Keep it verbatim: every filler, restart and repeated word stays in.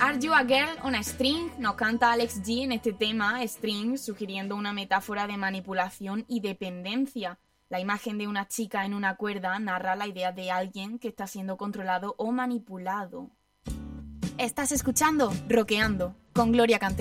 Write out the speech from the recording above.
Are You a Girl on a String? Nos canta Alex G en este tema, String, sugiriendo una metáfora de manipulación y dependencia. La imagen de una chica en una cuerda narra la idea de alguien que está siendo controlado o manipulado. Estás escuchando Rockeando con Gloria Cantero.